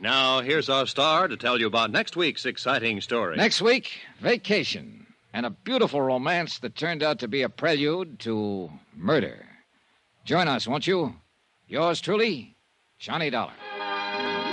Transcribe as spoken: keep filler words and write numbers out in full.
Now, here's our star to tell you about next week's exciting story. Next week, vacation. And a beautiful romance that turned out to be a prelude to murder. Join us, won't you? Yours truly, Johnny Dollar.